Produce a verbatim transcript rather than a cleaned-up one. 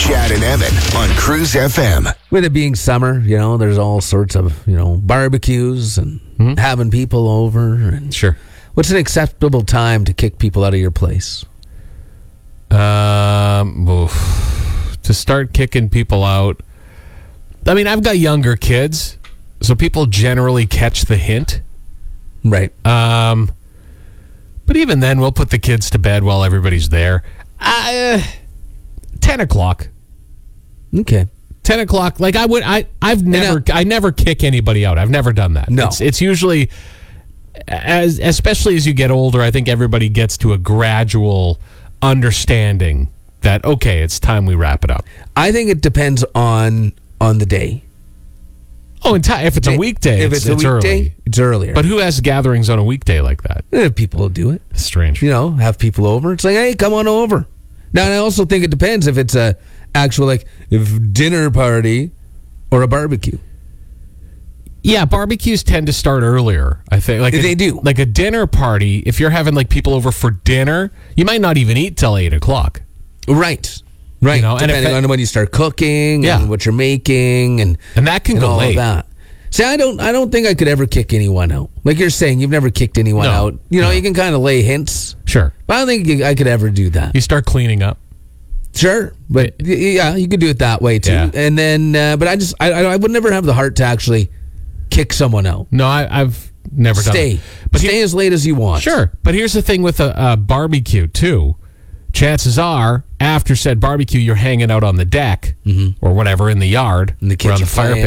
Chad and Evan on Cruise F M. With it being summer, you know, there's all sorts of, you know, barbecues and mm-hmm. having people over. And sure. What's an acceptable time to kick people out of your place? Um, oof. To start kicking people out. I mean, I've got younger kids, so people generally catch the hint. Right. Um, but even then, we'll put the kids to bed while everybody's there. Uh, ten o'clock. Okay. Ten o'clock. Like I would, I, I've never, I never kick anybody out. I've never done that. No. It's, it's usually, as especially as you get older, I think everybody gets to a gradual understanding that okay, it's time we wrap it up. I think it depends on on the day. Oh, and t- if it's a weekday, if it's, it's a it's weekday, early. it's earlier. But who has gatherings on a weekday like that? Eh, people will do it. It's strange. You know, have people over. It's like, hey, come on over. Now, and I also think it depends if it's a actual like if dinner party or a barbecue. Yeah, barbecues tend to start earlier, I think. Like they a, do. Like a dinner party, if you're having like people over for dinner, you might not even eat till eight o'clock. Right. Right. You know, and depending if it, on when you start cooking yeah. and what you're making and, and that can and go all late. Of that. See, I don't I don't think I could ever kick anyone out. Like you're saying, you've never kicked anyone no, out. You know, no. you can kind of lay hints. Sure. But I don't think you, I could ever do that. You start cleaning up. Sure, but y- yeah, you could do it that way too. Yeah. And then, uh, but I just, I, I would never have the heart to actually kick someone out. No, I, I've never Stay, done it. But stay he, as late as you want. Sure, but here's the thing with a, a barbecue too. Chances are, after said barbecue, you're hanging out on the deck mm-hmm. or whatever in the yard in the kitchen around the fire pit.